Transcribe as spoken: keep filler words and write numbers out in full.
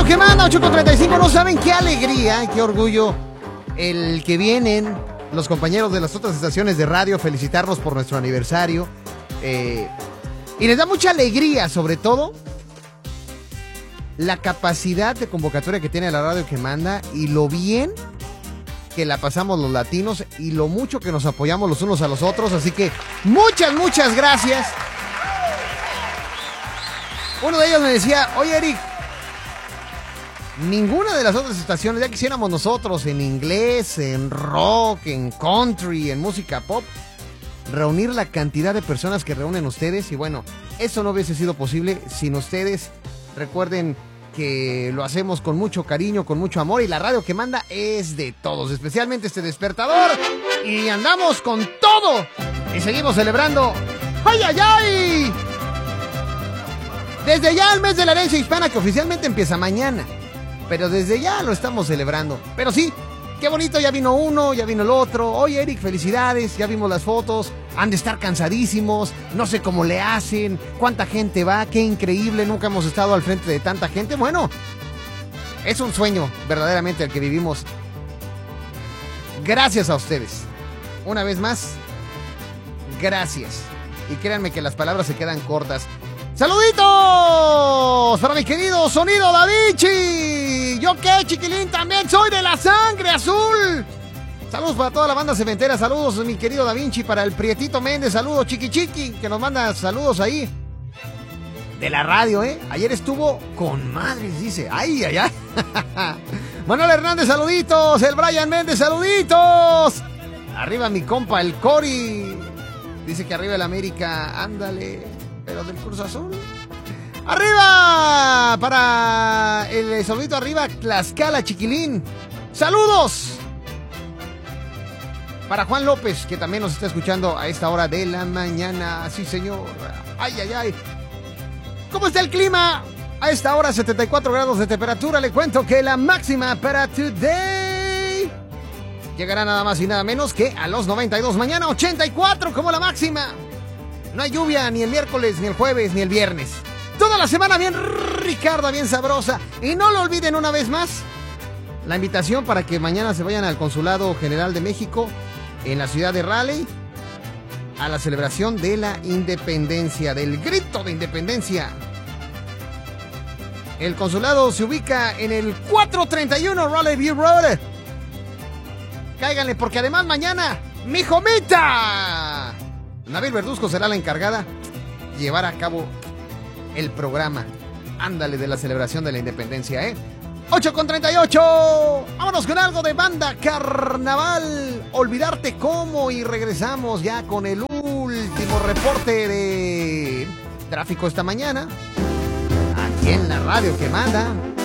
que manda, ocho con treinta y cinco. No saben qué alegría, qué orgullo el que vienen los compañeros de las otras estaciones de radio felicitarnos por nuestro aniversario. Eh, y les da mucha alegría, sobre todo, la capacidad de convocatoria que tiene la radio que manda y lo bien que la pasamos los latinos y lo mucho que nos apoyamos los unos a los otros. Así que muchas, muchas gracias. Uno de ellos me decía, oye Eric, ninguna de las otras estaciones, ya quisiéramos nosotros en inglés, en rock, en country, en música pop, reunir la cantidad de personas que reúnen ustedes. Y bueno, eso no hubiese sido posible sin ustedes. Recuerden que lo hacemos con mucho cariño, con mucho amor, y la radio que manda es de todos, especialmente este despertador. Y andamos con todo y seguimos celebrando. ¡Ay, ay, ay! Desde ya el mes de la herencia hispana, que oficialmente empieza mañana, pero desde ya lo estamos celebrando. Pero sí, qué bonito, ya vino uno, ya vino el otro. Oye Eric, felicidades, ya vimos las fotos. Han de estar cansadísimos, no sé cómo le hacen, cuánta gente va, qué increíble, nunca hemos estado al frente de tanta gente. Bueno, es un sueño verdaderamente el que vivimos. Gracias a ustedes. Una vez más, gracias. Y créanme que las palabras se quedan cortas. ¡Saluditos para mi querido Sonido Da Vinci! ¿Yo qué, chiquilín? También soy de la sangre azul. Saludos para toda la banda cementera. Saludos, mi querido Da Vinci, para el Prietito Méndez. Saludos, Chiqui Chiqui, que nos manda saludos ahí de la radio, ¿eh? Ayer estuvo con madres, dice. ¡Ay, ay, ay! Manuel Hernández, saluditos. El Brian Méndez, saluditos. Arriba mi compa, el Cori. Dice que arriba el América. Ándale. Pero del Cruz Azul. ¡Arriba! Para el saludito arriba, Tlaxcala, chiquilín. ¡Saludos! Para Juan López, que también nos está escuchando a esta hora de la mañana. Sí, señor. ¡Ay, ay, ay! ¿Cómo está el clima? A esta hora, setenta y cuatro grados de temperatura. Le cuento que la máxima para today llegará nada más y nada menos que a los noventa y dos. Mañana, ochenta y cuatro como la máxima. No hay lluvia ni el miércoles, ni el jueves, ni el viernes. Toda la semana bien ricarda, bien sabrosa. Y no lo olviden una vez más, la invitación para que mañana se vayan al Consulado General de México en la ciudad de Raleigh a la celebración de la independencia, del grito de independencia. El consulado se ubica en el cuatrocientos treinta y uno Raleigh View Road. Cáiganle, porque además mañana, mi jomita Nabil Verduzco será la encargada de llevar a cabo el programa. Ándale, de la celebración de la independencia, ¿eh? ocho con treinta y ocho. Vámonos con algo de Banda Carnaval. Olvidarte cómo, y regresamos ya con el último reporte de tráfico esta mañana. Aquí en la radio que manda.